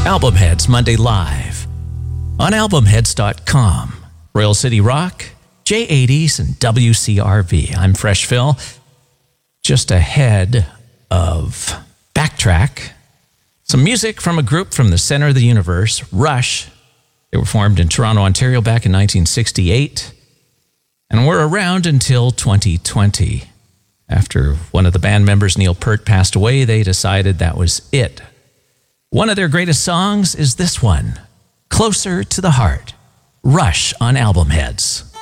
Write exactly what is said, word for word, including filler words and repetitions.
Albumheads Monday Live on album heads dot com. Royal City Rock, J eighties, and W C R V. I'm Fresh Phil. Just ahead of Backtrack, some music from a group from the center of the universe, Rush. They were formed in Toronto, Ontario back in nineteen sixty-eight and were around until twenty twenty. After one of the band members, Neil Peart, passed away, they decided that was it. One of their greatest songs is this one, Closer to the Heart. Rush on Albumheads.